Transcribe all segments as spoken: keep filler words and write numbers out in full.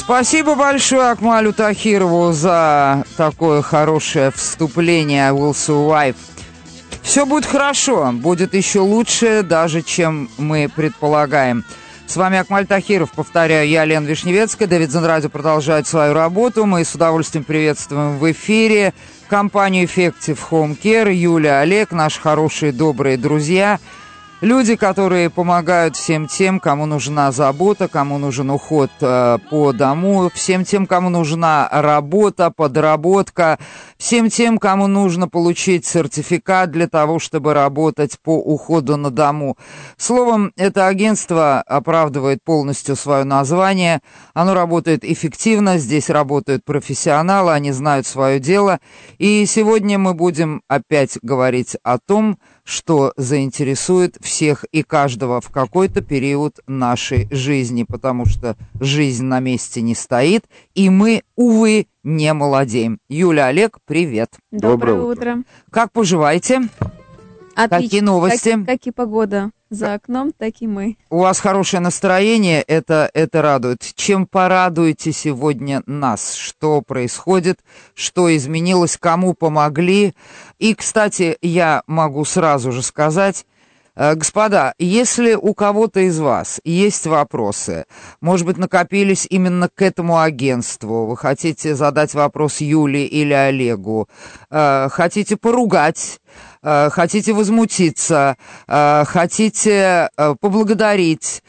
Спасибо большое Акмалю Тахирову за такое хорошее вступление. I will survive. Все будет хорошо, будет еще лучше, даже чем мы предполагаем. С вами Акмаль Тахиров, повторяю, я Лена Вишневецкая. Давидсон Радио продолжает свою работу. Мы с удовольствием приветствуем в эфире компанию Effective Home Care, Юля, Олег, наши хорошие, добрые друзья. Люди, которые помогают всем тем, кому нужна забота, кому нужен уход э, по дому, всем тем, кому нужна работа, подработка, всем тем, кому нужно получить сертификат для того, чтобы работать по уходу на дому. Словом, это агентство оправдывает полностью свое название. Оно работает эффективно, здесь работают профессионалы, они знают свое дело. И сегодня мы будем опять говорить о том, что заинтересует всех и каждого в какой-то период нашей жизни, потому что жизнь на месте не стоит, и мы, увы, не молодеем. Юля, Олег, привет. Доброе утро. Как поживаете? Отлично. Какие новости? Как, как и погода за окном, так и мы. У вас хорошее настроение, это, это радует. Чем порадуете сегодня нас? Что происходит? Что изменилось? Кому помогли? И, кстати, я могу сразу же сказать, господа, если у кого-то из вас есть вопросы, может быть, накопились именно к этому агентству, вы хотите задать вопрос Юле или Олегу, хотите поругать, хотите возмутиться, хотите поблагодарить,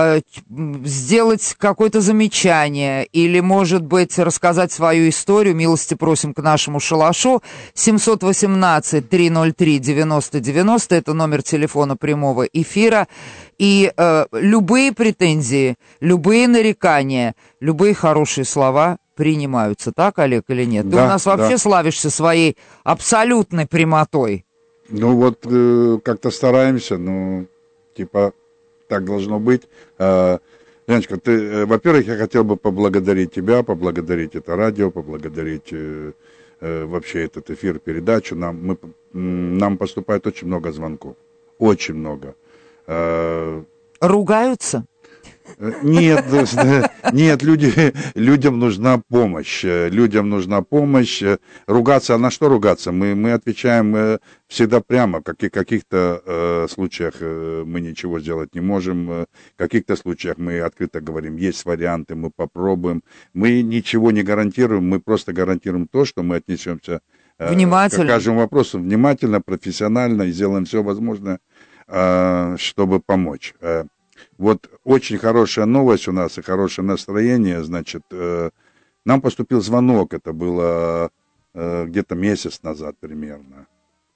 сделать какое-то замечание или, может быть, рассказать свою историю, милости просим к нашему шалашу. семь один восемь три ноль три девяносто девяносто, это номер телефона прямого эфира. И э, любые претензии, любые нарекания, любые хорошие слова принимаются. Так, Олег, или нет? Ты да, у нас вообще да. славишься своей абсолютной прямотой. Ну вот э, как-то стараемся, ну, типа, так должно быть. Э, Леночка, ты, э, во-первых, я хотел бы поблагодарить тебя, поблагодарить это радио, поблагодарить э, э, вообще этот эфир, передачу. Нам, мы, нам поступает очень много звонков, очень много. Э, Ругаются? Нет, нет, люди, людям нужна помощь, людям нужна помощь. Ругаться, а на что ругаться? Мы, мы отвечаем всегда прямо, как и в каких-то э, случаях э, мы ничего сделать не можем, в каких-то случаях мы открыто говорим, есть варианты, мы попробуем. Мы ничего не гарантируем, мы просто гарантируем то, что мы отнесемся э, внимательно. к каждому вопросу внимательно, профессионально и сделаем все возможное, э, чтобы помочь. Вот очень хорошая новость у нас и хорошее настроение, значит, э, нам поступил звонок, это было э, где-то месяц назад примерно.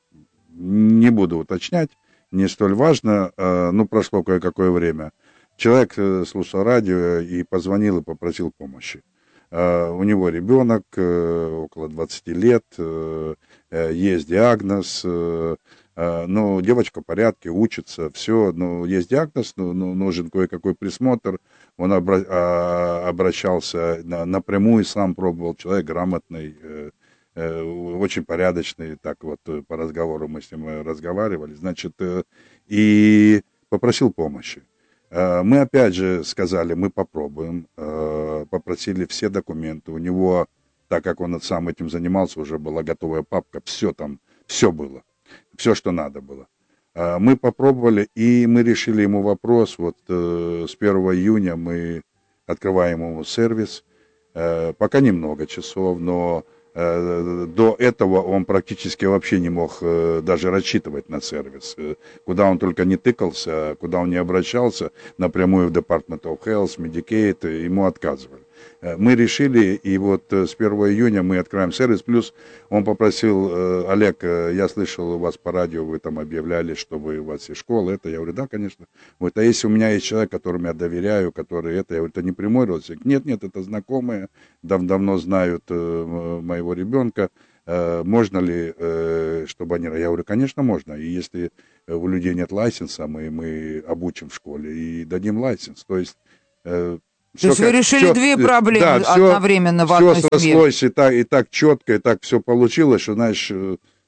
Не буду уточнять, не столь важно, э, ну, прошло кое-какое время. Человек э, слушал радио и позвонил и попросил помощи. Uh, у него ребенок, uh, около двадцати лет, uh, uh, есть диагноз, uh, uh, ну, девочка в порядке, учится, все, но есть диагноз, но, но нужен кое-какой присмотр. Он обра- uh, обращался на, напрямую, сам пробовал, человек грамотный, uh, uh, очень порядочный, так вот по разговору мы с ним разговаривали, значит, uh, и попросил помощи. Мы опять же сказали, мы попробуем, попросили все документы. У него, так как он сам этим занимался, уже была готовая папка, все там, все было, все, что надо было. Мы попробовали, и мы решили ему вопрос. Вот с первого июня мы открываем ему сервис. Пока немного часов, но до этого он практически вообще не мог даже рассчитывать на сервис. Куда он только не тыкался, куда он не обращался, напрямую в Department of Health, Medicaid, ему отказывали. Мы решили, и вот с первого июня мы откроем сервис. Плюс он попросил, Олег, я слышал у вас по радио, вы там объявляли, что вы, у вас есть школа. Это, я говорю, да, конечно. Вот, а если у меня есть человек, которому я доверяю, который это, я говорю, это не прямой родственник. Нет, нет, это знакомые, дав- давно знают э, моего ребенка. Э, можно ли, э, чтобы они... Я говорю, конечно, можно. И если у людей нет лайсенса, мы, мы обучим в школе и дадим лайсенс. То есть... Э, То есть вы решили все, две проблемы да, одновременно все, в одной все семье? срослось и так, и так четко, и так все получилось, что, знаешь,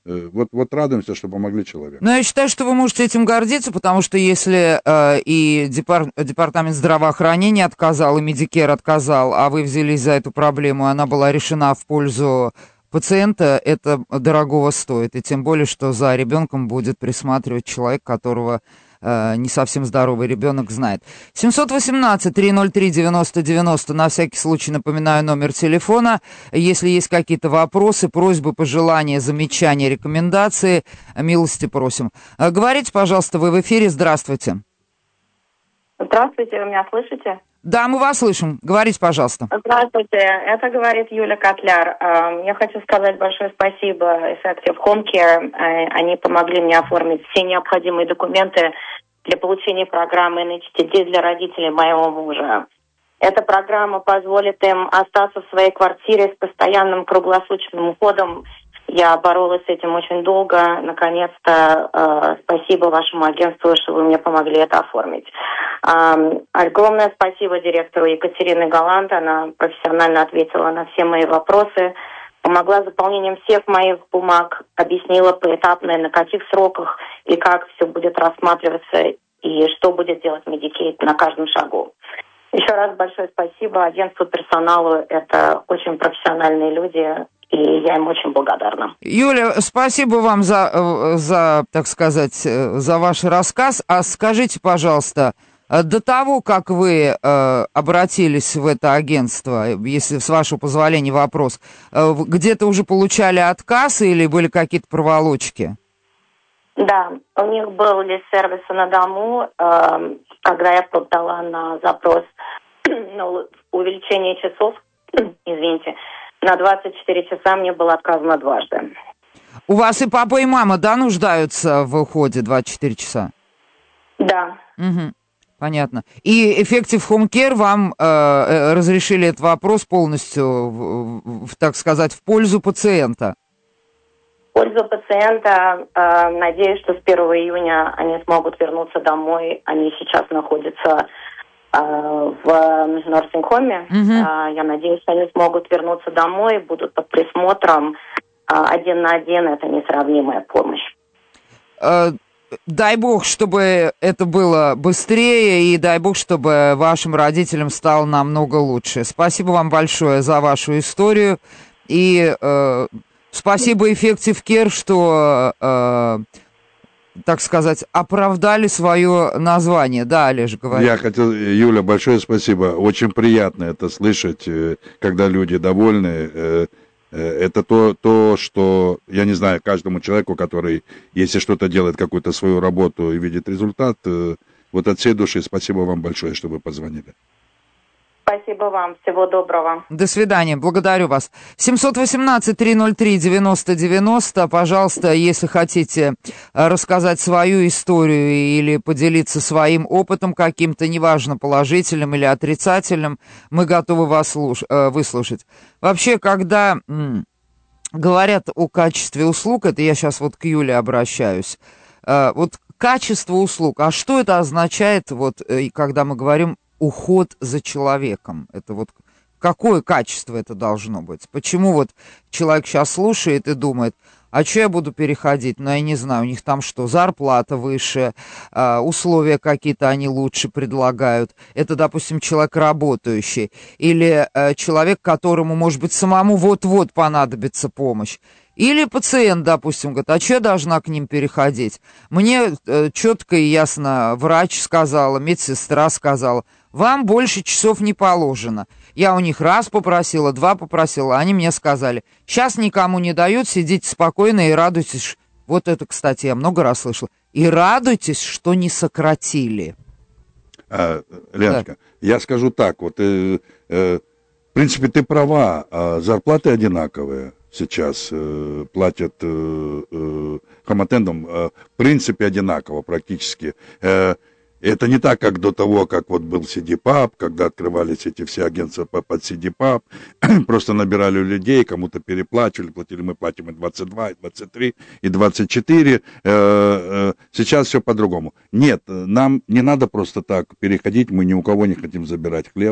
Вот, вот радуемся, что помогли человеку. Но я считаю, что вы можете этим гордиться, потому что если э, и депар- департамент здравоохранения отказал, и Медикер отказал, а вы взялись за эту проблему, и она была решена в пользу пациента, это дорогого стоит. И тем более, что за ребенком будет присматривать человек, которого э, не совсем здоровый ребенок знает. семьсот восемнадцать триста три девяносто девяносто, на всякий случай напоминаю номер телефона. Если есть какие-то вопросы, просьбы, пожелания, замечания, рекомендации, милости просим. Э, говорите, пожалуйста, вы в эфире, здравствуйте. Здравствуйте, вы меня слышите? Да, мы вас слышим. Говорите, пожалуйста. Здравствуйте, это говорит Юля Котляр. Я хочу сказать большое спасибо Effective Home Care. Они помогли мне оформить все необходимые документы для получения программы эн эйч ти ди для родителей моего мужа. Эта программа позволит им остаться в своей квартире с постоянным круглосуточным уходом. Я боролась с этим очень долго. Наконец-то э, спасибо вашему агентству, что вы мне помогли это оформить. Э, огромное спасибо директору Екатерине Галант. Она профессионально ответила на все мои вопросы, помогла с заполнением всех моих бумаг, объяснила поэтапно, на каких сроках и как все будет рассматриваться и что будет делать Medicaid на каждом шагу. Еще раз большое спасибо агентству, персоналу. Это очень профессиональные люди. И я им очень благодарна. Юля, спасибо вам за, за, так сказать, за ваш рассказ. А скажите, пожалуйста, до того, как вы э, обратились в это агентство, если с вашего позволения вопрос, э, где-то уже получали отказ или были какие-то проволочки? Да, у них был лист сервиса на дому, э, когда я подала на запрос на увеличение часов, извините, на двадцать четыре часа мне было отказано дважды. У вас и папа, и мама, да, нуждаются в уходе двадцать четыре часа? Да. Угу, понятно. И Effective Home Care вам э, разрешили этот вопрос полностью, в, в, так сказать, в пользу пациента? В пользу пациента. Э, надеюсь, что с первого июня они смогут вернуться домой. Они сейчас находятся в норсинг-хоме. Uh-huh. Я надеюсь, что они смогут вернуться домой, будут под присмотром. Один на один — это несравнимая помощь. Uh, дай бог, чтобы это было быстрее, и дай бог, чтобы вашим родителям стало намного лучше. Спасибо вам большое за вашу историю. И uh, спасибо Effective Care, что... Uh, так сказать, оправдали свое название. Да, Олеж, говори. Я хотел, Юля, большое спасибо. Очень приятно это слышать, когда люди довольны. Это то, то, что, я не знаю, каждому человеку, который, если что-то делает, какую-то свою работу и видит результат, вот от всей души спасибо вам большое, что вы позвонили. Спасибо вам. Всего доброго. До свидания. Благодарю вас. семьсот восемнадцать триста три девяносто девяносто. Пожалуйста, если хотите рассказать свою историю или поделиться своим опытом каким-то, неважно, положительным или отрицательным, мы готовы вас слуш- выслушать. Вообще, когда м- говорят о качестве услуг, это я сейчас вот к Юле обращаюсь, э, вот качество услуг, а что это означает, вот, э, когда мы говорим уход за человеком? Это вот какое качество это должно быть? Почему вот человек сейчас слушает и думает, а что я буду переходить? Ну, я не знаю, у них там что, зарплата выше, э, условия какие-то они лучше предлагают. Это, допустим, человек работающий. Или э, человек, которому, может быть, самому вот-вот понадобится помощь. Или пациент, допустим, говорит, а что я должна к ним переходить? Мне э, четко и ясно врач сказала, медсестра сказала, вам больше часов не положено. Я у них раз попросила, два попросила, они мне сказали, сейчас никому не дают, сидите спокойно и радуйтесь. Вот это, кстати, я много раз слышала. И радуйтесь, что не сократили. А, Леночка, да. Я скажу так, вот, э, э, в принципе, ты права, э, зарплаты одинаковые. Сейчас э, платят э, э, хомотендам э, в принципе одинаково практически. Э, это не так, как до того, как вот был си ди паб, когда открывались эти все агентства под си ди паб, просто набирали людей, кому-то переплачивали, платили, мы платим и двадцать два, и двадцать три, и двадцать четыре. Э, э, сейчас все по-другому. Нет, нам не надо просто так переходить, мы ни у кого не хотим забирать хлеб.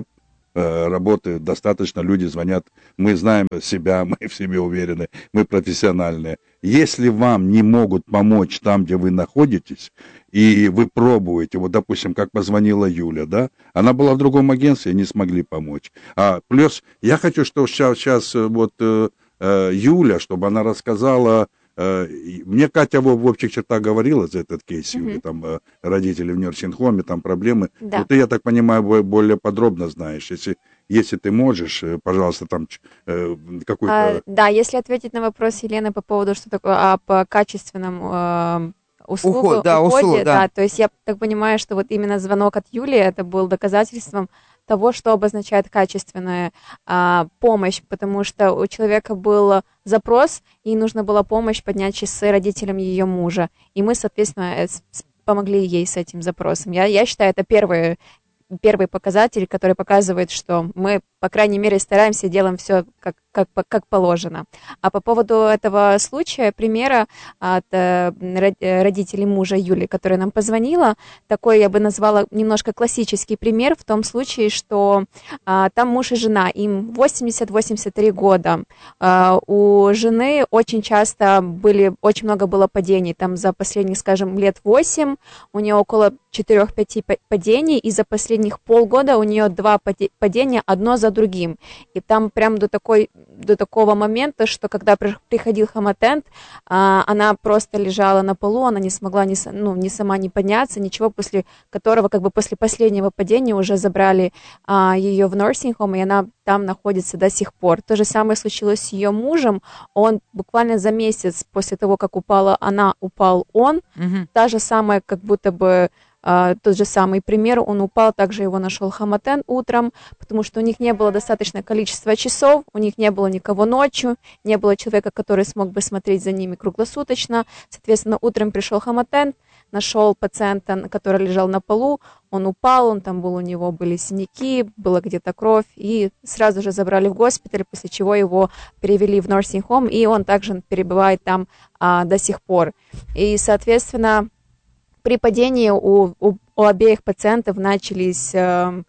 э, работают, достаточно люди звонят, мы знаем себя, мы в себе уверены, мы профессиональные. Если вам не могут помочь там, где вы находитесь, и вы пробуете, вот, допустим, как позвонила Юля, да, она была в другом агентстве, не смогли помочь. А плюс я хочу, чтобы сейчас, сейчас вот э, э, Юля, чтобы она рассказала, э, мне Катя в, в общих чертах говорила за этот кейс, Юли, mm-hmm. там э, родители в нерсинг-хоме, там проблемы. Да. Но ты, я так понимаю, более подробно знаешь, если... Если ты можешь, пожалуйста, там э, какой-то... А, да, если ответить на вопрос Елены по поводу, что такое, а, по качественному э, услугу, Уход, да, уходе, услуг, да. да, то есть я так понимаю, что вот именно звонок от Юлии, это был доказательством того, что обозначает качественная а, помощь, потому что у человека был запрос, и нужно было помощь поднять часы родителям ее мужа, и мы, соответственно, помогли ей с этим запросом. Я, я считаю, это первый... первый показатель, который показывает, что мы, по крайней мере, стараемся, делаем все как, как, как положено. А по поводу этого случая, примера от э, родителей мужа Юли, которая нам позвонила, такой я бы назвала немножко классический пример в том случае, что э, там муж и жена, им восемьдесят-восемьдесят три года. Э, у жены очень часто были, очень много было падений, там за последних, скажем, лет восемь, у нее около четыре-пять падений, и за последних полгода у нее два падения, одно за другим. И там прям до, такой, до такого момента, что когда приходил хоматент, она просто лежала на полу, она не смогла ни, ну, ни сама не подняться, ничего, после которого, как бы после последнего падения уже забрали ее в nursing home, и она там находится до сих пор. То же самое случилось с ее мужем. Он буквально за месяц после того, как упала она, упал он. Mm-hmm. Та же самая, как будто бы Uh, тот же самый пример, он упал, также его нашел хоматен утром, потому что у них не было достаточное количество часов, у них не было никого ночью, не было человека, который смог бы смотреть за ними круглосуточно. Соответственно, утром пришел хоматен, нашел пациента, который лежал на полу, он упал, он там был, у него были синяки, была где-то кровь, и сразу же забрали в госпиталь, после чего его перевели в nursing home, и он также перебывает там uh, до сих пор. И, соответственно, при падении у, у, у обеих пациентов начались э, э,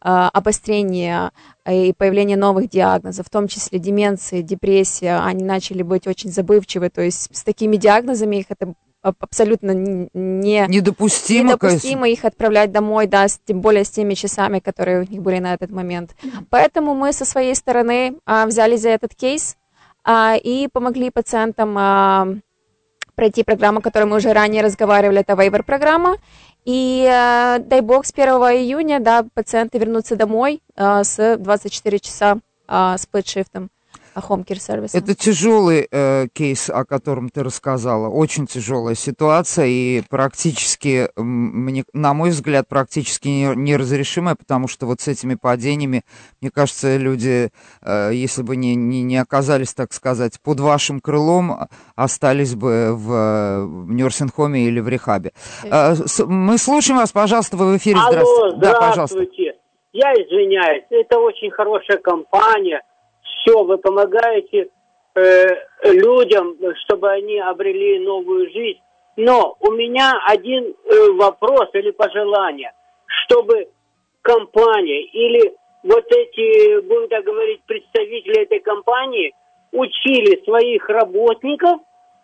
обострения и появление новых диагнозов, в том числе деменция, депрессия. Они начали быть очень забывчивы, то есть с такими диагнозами их это абсолютно не, недопустимо, недопустимо их отправлять домой, да, с, тем более с теми часами, которые у них были на этот момент. Поэтому мы со своей стороны а, взяли за этот кейс а, и помогли пациентам а, пройти программу, о которой мы уже ранее разговаривали, это вейвер-программа. И э, дай бог, с первого июня, да, пациенты вернутся домой э, с двадцать четыре часа э, сплит-шифтом Home Care Service. Это тяжелый э, кейс, о котором ты рассказала. Очень тяжелая ситуация и практически, мне, на мой взгляд, практически неразрешимая, потому что вот с этими падениями, мне кажется, люди, э, если бы не, не, не оказались, так сказать, под вашим крылом, остались бы в, в нерсинг-хоме или в рехабе. Э, с, мы слушаем вас, пожалуйста, вы в эфире. Алло, здравствуйте. здравствуйте. Да, пожалуйста. Я извиняюсь, это очень хорошая компания. Все, вы помогаете э, людям, чтобы они обрели новую жизнь. Но у меня один э, вопрос или пожелание, чтобы компания или вот эти, будем так говорить, представители этой компании учили своих работников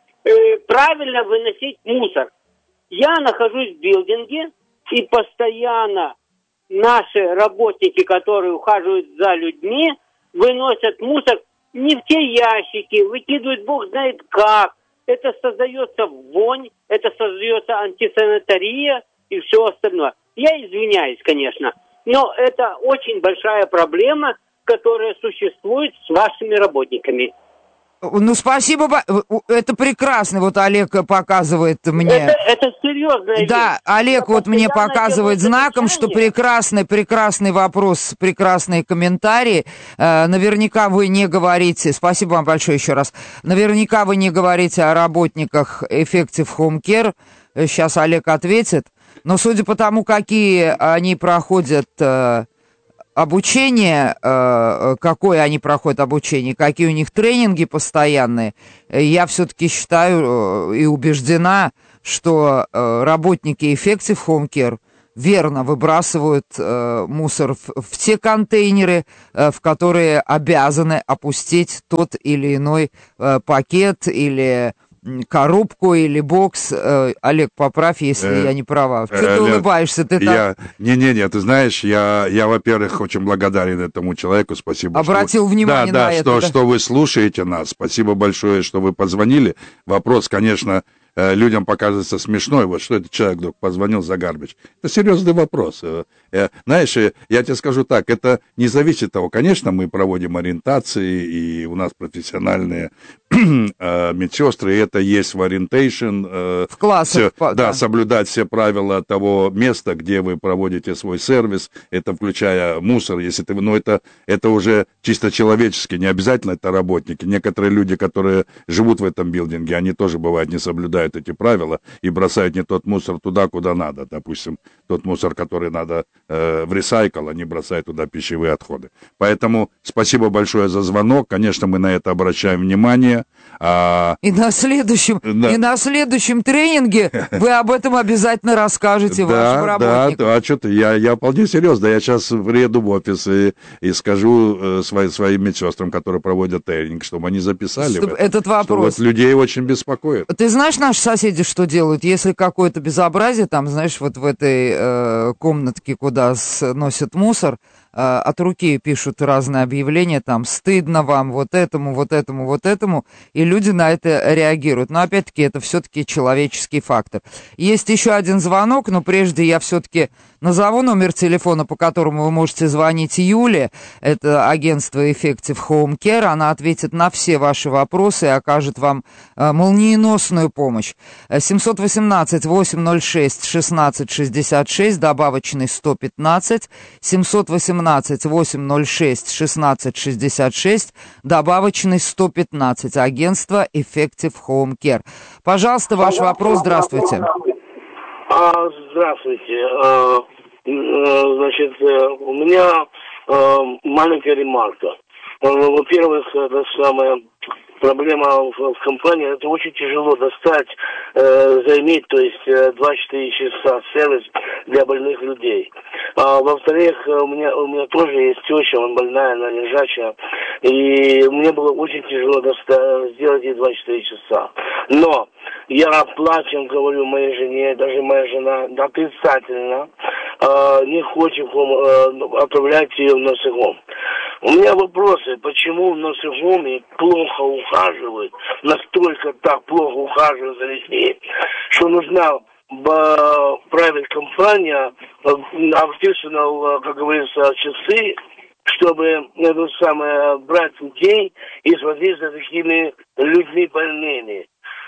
э, правильно выносить мусор. Я нахожусь в билдинге, и постоянно наши работники, которые ухаживают за людьми, выносят мусор не в те ящики, выкидывают бог знает как. Это создается вонь, это создается антисанитария и все остальное. Я извиняюсь, конечно, но это очень большая проблема, которая существует с вашими работниками. Ну, спасибо, это прекрасно, вот Олег показывает мне. Это, это серьезная вещь. Да, Олег Я вот мне показывает знаком, замечание. что прекрасный, прекрасный вопрос, прекрасные комментарии. Э, наверняка вы не говорите, спасибо вам большое еще раз, наверняка вы не говорите о работниках Effective Home Care, сейчас Олег ответит, но судя по тому, какие они проходят... Э, обучение, какое они проходят обучение, какие у них тренинги постоянные, я все-таки считаю и убеждена, что работники Effective Home Care верно выбрасывают э, мусор в, в те контейнеры, э, в которые обязаны опустить тот или иной э, пакет или коробку или бокс. Э, Олег, поправь, если э, я не права. Что э, ты улыбаешься? Ты я... так... Не-не-не, ты знаешь, я, я, во-первых, очень благодарен этому человеку. Спасибо. Обратил что... внимание да, на да, это. Что, да, что вы слушаете нас. Спасибо большое, что вы позвонили. Вопрос, конечно, людям покажется смешной. Вот что этот человек вдруг позвонил за гарбич. Это серьезный вопрос. Знаешь, я тебе скажу так, это не зависит от того. Конечно, мы проводим ориентации, и у нас профессиональные медсестры, и это есть в ориентейшн. В классах. Все, да, да, соблюдать все правила того места, где вы проводите свой сервис, это включая мусор, если ты, ну, это, это уже чисто человечески, не обязательно это работники. Некоторые люди, которые живут в этом билдинге, они тоже, бывает, не соблюдают эти правила и бросают не тот мусор туда, куда надо. Допустим, тот мусор, который надо э, в ресайкл, они бросают туда пищевые отходы. Поэтому спасибо большое за звонок. Конечно, мы на это обращаем внимание. А... И на следующем, да. и на следующем тренинге вы об этом обязательно расскажете вашим работникам. Да, да, а что ты, я, я вполне серьезно. Я сейчас приеду в офис и, и скажу э, свои, своим медсестрам, которые проводят тренинг, чтобы они записали. Чтобы этот вопрос. Что вот людей очень беспокоит. Ты знаешь, наши соседи что делают? Если какое-то безобразие, там, знаешь, вот в этой э, комнатке, куда сносят мусор, э, от руки пишут разные объявления, там, стыдно вам, вот этому, вот этому, вот этому, и люди на это реагируют. Но, опять-таки, это все-таки человеческий фактор. Есть еще один звонок, но прежде я все-таки назову номер телефона, по которому вы можете звонить Юле. Это агентство Effective Home Care. Она ответит на все ваши вопросы и окажет вам э, молниеносную помощь. семь один восемь восемь ноль шесть шестнадцать шестьдесят шесть, добавочный сто пятнадцать. семь один восемь восемь ноль шесть шестнадцать шестьдесят шесть, добавочный сто пятнадцать. Агентство Effective Home Care. Пожалуйста, ваш вопрос. Здравствуйте. Здравствуйте. Значит, у меня маленькая ремарка. Во-первых, это самая проблема в, в компании, это очень тяжело достать, э, заиметь, то есть двадцать четыре часа сервис для больных людей. А, во-вторых, у меня, у меня тоже есть теща, она больная, она лежачая, и мне было очень тяжело доста- сделать ей двадцать четыре часа. Но я плачем говорю моей жене, даже моя жена отрицательно э, не хочет э, отправлять ее в носигом. У меня вопросы, почему в носигоме плохо ухаживают, настолько так плохо ухаживают за людьми, что нужна private компания, artisanal, как говорится, часы, чтобы это самое, брать людей и смотреть за такими людьми больными.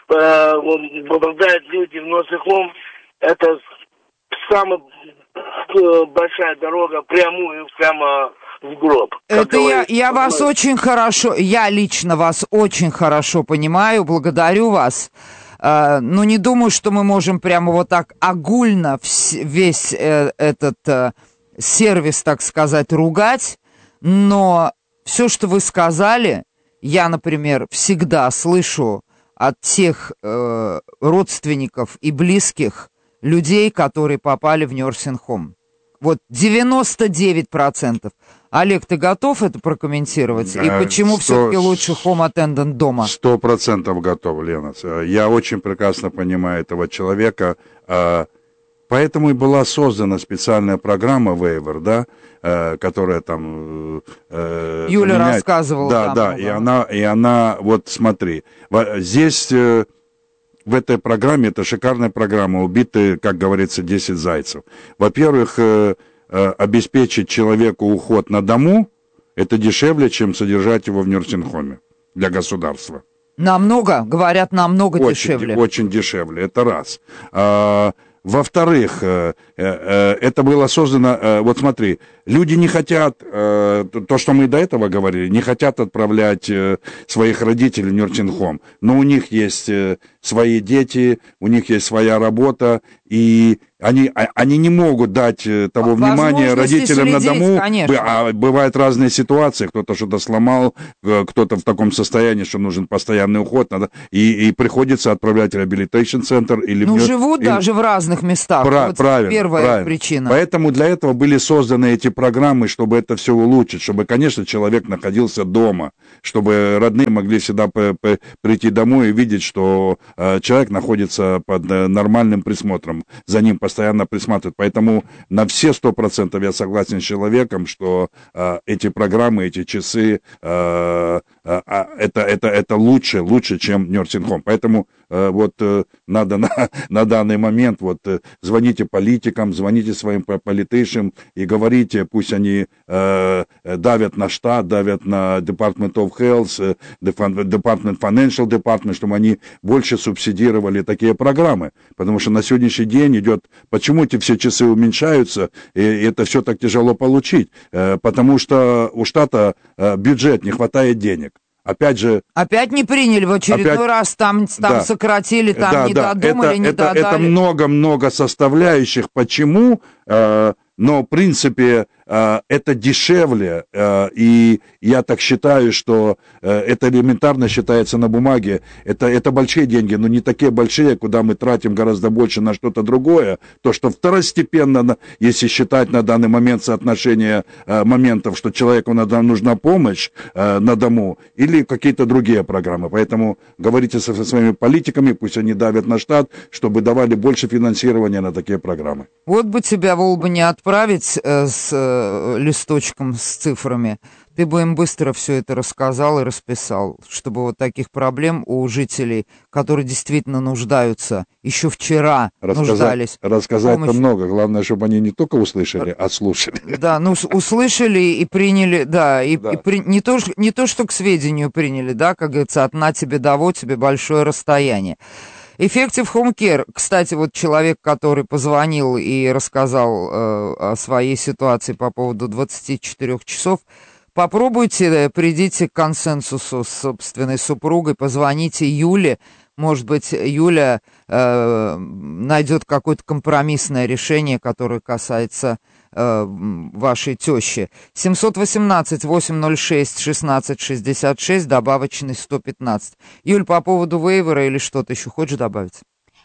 Попадают люди в носигом, это самая большая дорога прямую, прямо в гроб. Это я, я вас очень хорошо, я лично вас очень хорошо понимаю, благодарю вас. Uh, но не думаю, что мы можем прямо вот так огульно вс- весь э, этот э, сервис, так сказать, ругать, но все, что вы сказали, я, например, всегда слышу от тех э, родственников и близких людей, которые попали в nursing home. Вот девяносто девять процентов. Олег, ты готов это прокомментировать? И почему все-таки лучше home attendant дома? Сто процентов готов, Лена. Я очень прекрасно понимаю этого человека. Поэтому и была создана специальная программа Waiver, да, которая там... Юля заменяет... рассказывала. Да, там, да, ну, и она, и она, вот смотри, здесь... В этой программе, это шикарная программа, убиты, как говорится, десять зайцев. Во-первых, э, э, обеспечить человеку уход на дому, это дешевле, чем содержать его в нерсинг-хоме для государства. Намного, говорят, намного очень, дешевле. Очень дешевле, это раз. А, во-вторых, э, э, это было создано, э, вот смотри, люди не хотят, э, то, что мы до этого говорили, не хотят отправлять э, своих родителей в нерсинг-хом, но у них есть э, свои дети, у них есть своя работа, и они, они не могут дать того внимания родителям на дому. А бывают разные ситуации, кто-то что-то сломал, кто-то в таком состоянии, что нужен постоянный уход, надо, и, и приходится отправлять в реабилитейшн-центр. Или ну, в, живут или... даже в разных местах. Пра- вот правильно, первая правильно. причина. Поэтому для этого были созданы эти программы, чтобы это все улучшить, чтобы, конечно, человек находился дома, чтобы родные могли всегда п- п- прийти домой и видеть, что э, человек находится под э, нормальным присмотром, за ним постоянно присматривают. Поэтому на все сто процентов я согласен с человеком, что э, эти программы, эти часы, э, э, э, это, это, это лучше, лучше, чем nursing home. Поэтому э, вот э, надо на, на данный момент вот э, звоните политикам, звоните своим политейшим и говорите, пусть они э, давят на штат, давят на Department of Health, Department Financial Department, чтобы они больше субсидировали такие программы. Потому что на сегодняшний день идет, почему эти все часы уменьшаются, и это все так тяжело получить? Э, потому что у штата э, бюджет, не хватает денег. Опять же... Опять не приняли в очередной опять, раз, там, там да, да, сократили, там да, не да, додумали, это, не это, додали. Это много-много составляющих. Почему? Э, но, в принципе, э, это дешевле, э, и я так считаю, что э, это элементарно считается на бумаге. Это, это большие деньги, но не такие большие, куда мы тратим гораздо больше на что-то другое. То, что второстепенно, если считать на данный момент соотношение э, моментов, что человеку надо, нужна помощь э, на дому, или какие-то другие программы. Поэтому говорите со, со своими политиками, пусть они давят на штат, чтобы давали больше финансирования на такие программы. Вот бы тебя в Олбани отправить э, с э, листочком с цифрами, ты бы им быстро все это рассказал и расписал, чтобы вот таких проблем у жителей, которые действительно нуждаются, еще вчера рассказать, нуждались. Рассказать-то много, главное, чтобы они не только услышали, а слушали. Да, ну услышали и приняли, да, и, да. и при, не, то, не то, что к сведению приняли, да, как говорится, от на тебе до вот тебе большое расстояние. Effective Home Care. Кстати, вот человек, который позвонил и рассказал э, о своей ситуации по поводу двадцати четырёх часов, попробуйте, придите к консенсусу с собственной супругой, позвоните Юле. Может быть, Юля э, найдет какое-то компромиссное решение, которое касается э, вашей тещи. семь один восемь восемь ноль шесть шестнадцать шестьдесят шесть, добавочный сто пятнадцать. Юль, по поводу вейвера или что-то еще хочешь добавить?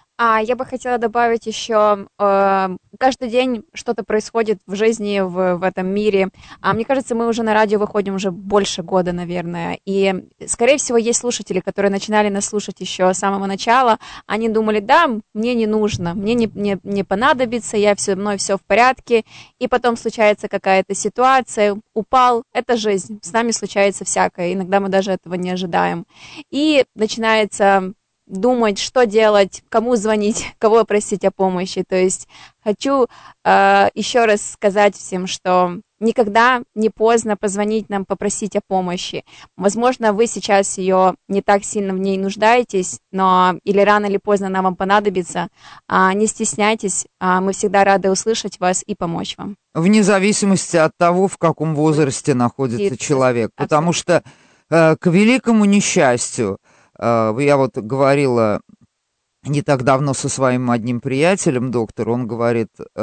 А я бы хотела добавить еще, э, каждый день что-то происходит в жизни, в, в этом мире. А мне кажется, мы уже на радио выходим уже больше года, наверное. И, скорее всего, есть слушатели, которые начинали нас слушать еще с самого начала. Они думали, да, мне не нужно, мне не, не, не понадобится, я все, мной все в порядке. И потом случается какая-то ситуация, упал, это жизнь. С нами случается всякое, иногда мы даже этого не ожидаем. И начинается... думать, что делать, кому звонить, кого просить о помощи. То есть хочу э, еще раз сказать всем, что никогда не поздно позвонить нам, попросить о помощи. Возможно, вы сейчас ее не так сильно в ней нуждаетесь, но или рано или поздно она вам понадобится. А, не стесняйтесь, а, мы всегда рады услышать вас и помочь вам. Вне зависимости от того, в каком возрасте находится человек. Потому что, э, к великому несчастью, я вот говорила не так давно со своим одним приятелем, доктор, он говорит,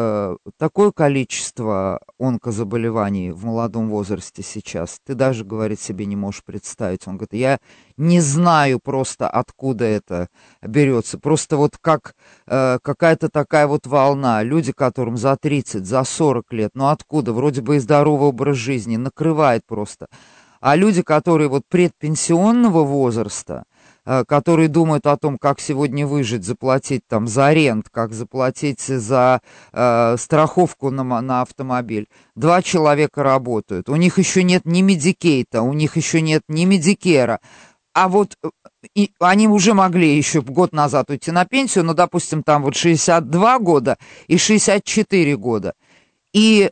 такое количество онкозаболеваний в молодом возрасте сейчас, ты даже, говорит, себе не можешь представить. Он говорит, я не знаю просто, откуда это берется. Просто вот как какая-то такая вот волна. Люди, которым за тридцать, за сорок лет, ну откуда? Вроде бы и здоровый образ жизни, накрывает просто. А люди, которые вот предпенсионного возраста, которые думают о том, как сегодня выжить, заплатить там за рент, как заплатить за э, страховку на, на автомобиль. Два человека работают. У них еще нет ни медикейта, у них еще нет ни медикера. А вот и, они уже могли еще год назад уйти на пенсию, но, допустим, там вот шестьдесят два года и шестьдесят четыре года. И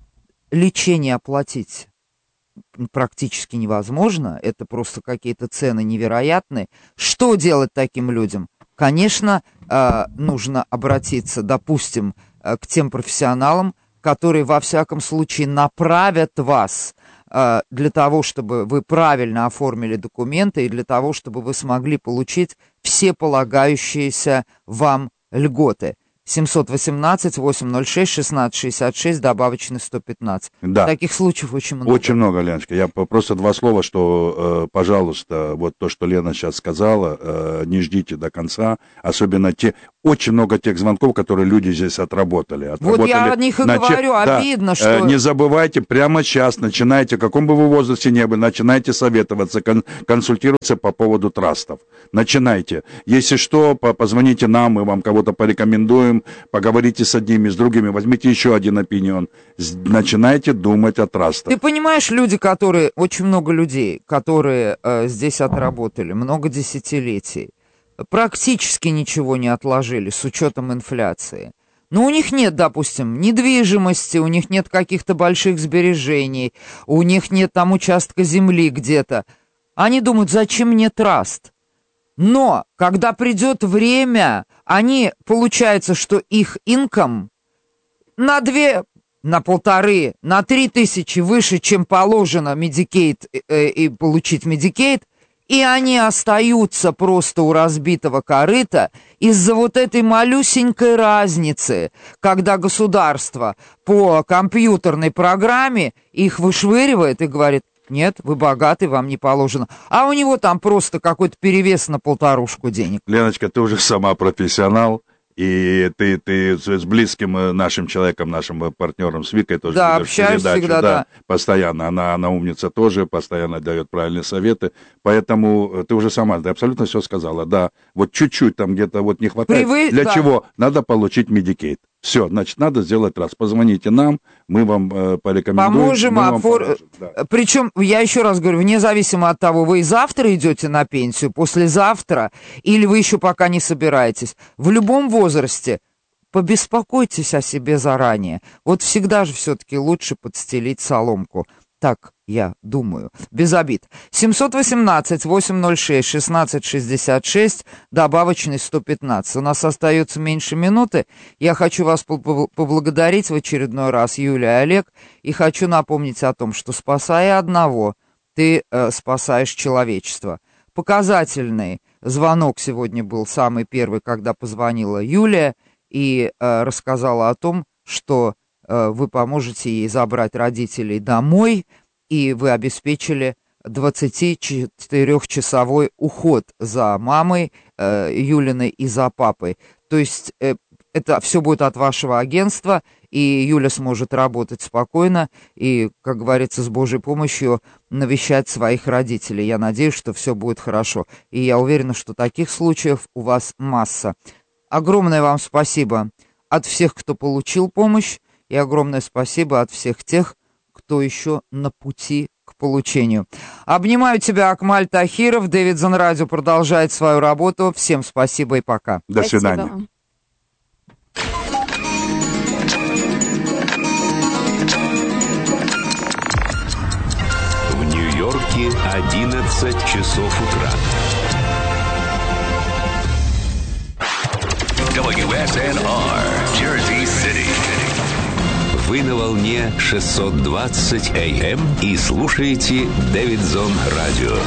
лечение оплатить практически невозможно, это просто какие-то цены невероятные. Что делать таким людям? Конечно, нужно обратиться, допустим, к тем профессионалам, которые во всяком случае направят вас для того, чтобы вы правильно оформили документы и для того, чтобы вы смогли получить все полагающиеся вам льготы. семьсот восемнадцать восемьсот шесть шестнадцать шестьдесят шесть, добавочный сто пятнадцать. Да. Таких случаев очень много. Очень много, Леночка. Я просто два слова, что, э, пожалуйста, вот то, что Лена сейчас сказала, э, не ждите до конца, особенно те, очень много тех звонков, которые люди здесь отработали. отработали вот я о них и начи... говорю, да. обидно, что... Э, не забывайте, прямо сейчас начинайте, в каком бы вы возрасте ни были, начинайте советоваться, кон- консультироваться по поводу трастов. Начинайте. Если что, позвоните нам, мы вам кого-то порекомендуем, поговорите с одними, с другими, возьмите еще один опинион. Начинайте думать о трастах. Ты понимаешь, люди, которые, очень много людей, которые э, здесь отработали много десятилетий, практически ничего не отложили с учетом инфляции. Но у них нет, допустим, недвижимости, у них нет каких-то больших сбережений, у них нет там участка земли где-то. Они думают, зачем мне траст? Но, когда придет время, они, получается, что их инком на две, на полторы, на три тысячи выше, чем положено Medicaid, э, и получить Medicaid, и они остаются просто у разбитого корыта из-за вот этой малюсенькой разницы, когда государство по компьютерной программе их вышвыривает и говорит: нет, вы богаты, вам не положено. А у него там просто какой-то перевес на полторушку денег. Леночка, ты уже сама профессионал, и ты, ты с близким нашим человеком, нашим партнером, с Викой тоже да, ведешь общаюсь передачу. всегда, да, да. Постоянно. Она, она умница тоже, постоянно дает правильные советы. Поэтому ты уже сама, ты абсолютно все сказала. Да, вот чуть-чуть там где-то вот не хватает. Привы... Для да. чего? Надо получить Medicaid. Все, значит, надо сделать раз. Позвоните нам, мы вам э, порекомендуем. Поможем, офор... поможем, да. Причем, я еще раз говорю, вне зависимости от того, вы и завтра идете на пенсию, послезавтра, или вы еще пока не собираетесь. В любом возрасте побеспокойтесь о себе заранее. Вот всегда же все-таки лучше подстелить соломку. Так я думаю. Без обид. семьсот восемнадцать восемьсот шесть шестнадцать шестьдесят шесть, добавочный сто пятнадцать. У нас остается меньше минуты. Я хочу вас поблагодарить в очередной раз, Юлия и Олег, и хочу напомнить о том, что, спасая одного, ты э, спасаешь человечество. Показательный звонок сегодня был самый первый, когда позвонила Юлия и э, рассказала о том, что э, вы поможете ей забрать родителей домой, и вы обеспечили двадцатичетырёхчасовой уход за мамой э, Юлиной и за папой. То есть э, это все будет от вашего агентства, и Юля сможет работать спокойно и, как говорится, с Божьей помощью навещать своих родителей. Я надеюсь, что все будет хорошо. И я уверена, что таких случаев у вас масса. Огромное вам спасибо от всех, кто получил помощь, и огромное спасибо от всех тех, кто еще на пути к получению. Обнимаю тебя, Акмаль Тахиров. Дэвидсон Радио продолжает свою работу. Всем спасибо и пока. До Спасибо свидания. вам. В Нью-Йорке одиннадцать часов утра. дабл ю эс эн ар, Jersey City. Вы на волне шестьсот двадцать эй эм и слушаете Дэвидсон Радио.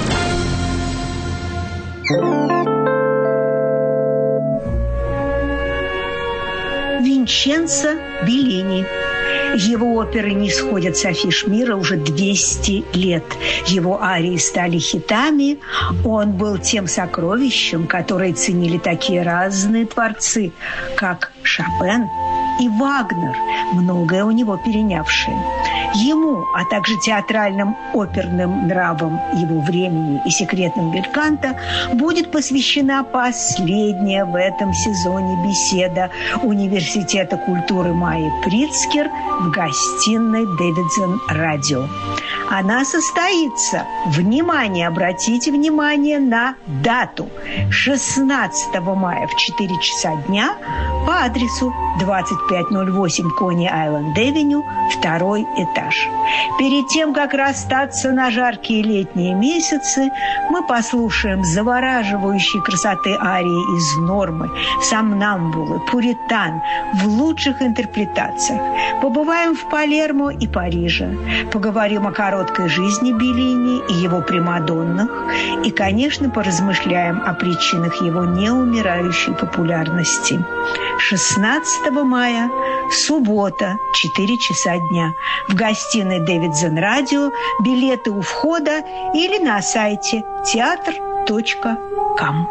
Винченцо Беллини. Его оперы не сходят с афиш мира уже двести лет. Его арии стали хитами. Он был тем сокровищем, которое ценили такие разные творцы, как Шопен и Вагнер, многое у него перенявшие. Ему, а также театральным оперным нравам его времени и секретным бельканто будет посвящена последняя в этом сезоне беседа Университета культуры Майи Прицкер в гостиной Дэвидсон Радио. Она состоится, внимание, обратите внимание на дату, шестнадцатого мая в четыре часа дня по адресу двадцать пять ноль восемь Кони-Айленд-Эвеню, второй этаж. Перед тем, как расстаться на жаркие летние месяцы, мы послушаем завораживающей красоты арии из «Нормы», «Сомнамбулы», «Пуритан» в лучших интерпретациях. Побываем в Палермо и Париже. Поговорим о короткой жизни Беллини и его примадоннах. И, конечно, поразмышляем о причинах его неумирающей популярности. шестнадцатого мая, суббота, четыре часа дня. В гостиной Дэвидсон Радио. Билеты у входа или на сайте театр точка ком.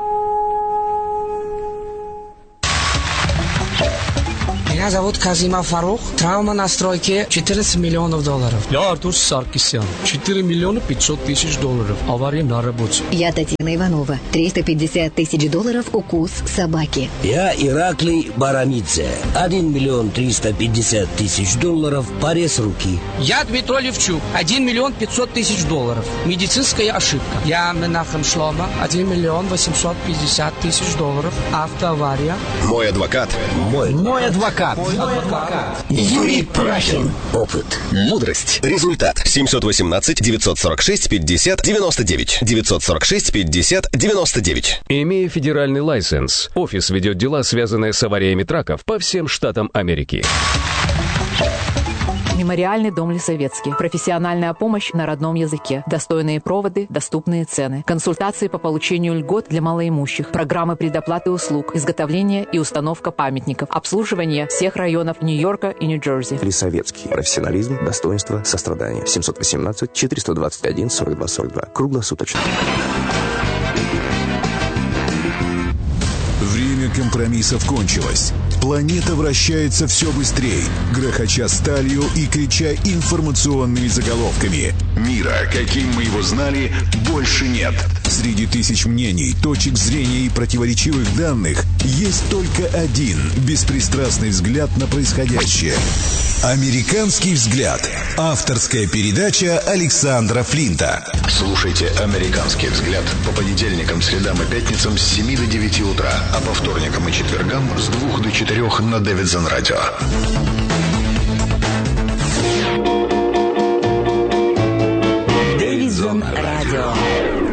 Меня зовут Казима Фарух. Травма на стройке четырнадцать миллионов долларов. Я Артур Саркисян. четыре миллиона пятьсот тысяч долларов. Авария на работе. Я Татьяна Иванова. триста пятьдесят тысяч долларов укус собаки. Я Ираклий Барамидзе. один миллион триста пятьдесят тысяч долларов. Порез руки. Я Дмитрий Левчук. один миллион пятьсот тысяч долларов. Медицинская ошибка. Я Менахем Шлома. один миллион восемьсот пятьдесят тысяч долларов. Автоавария. Мой адвокат. Мой. Мой адвокат. Мой адвокат. Юрий Прахин. Опыт. Мудрость. Результат. семьсот восемнадцать девятьсот сорок шесть пятьдесят девяносто девять. девятьсот сорок шесть пятьдесят девяносто девять. Имея федеральный лайсенс, офис ведет дела, связанные с авариями траков по всем штатам Америки. Мемориальный дом Лисовецкий. Профессиональная помощь на родном языке. Достойные проводы, доступные цены. Консультации по получению льгот для малоимущих. Программы предоплаты услуг. Изготовление и установка памятников. Обслуживание всех районов Нью-Йорка и Нью-Джерси. Лисовецкий. Профессионализм, достоинство, сострадание. семьсот восемнадцать четыреста двадцать один сорок два сорок два. Круглосуточно. Время компромиссов кончилось. Планета вращается все быстрее, грохоча сталью и крича информационными заголовками. Мира, каким мы его знали, больше нет. Среди тысяч мнений, точек зрения и противоречивых данных есть только один беспристрастный взгляд на происходящее. «Американский взгляд». Авторская передача Александра Флинта. Слушайте «Американский взгляд» по понедельникам, средам и пятницам с семи до девяти утра, а по вторникам и четвергам с двух до четырех на Дэвидсон Радио. Дэвидсон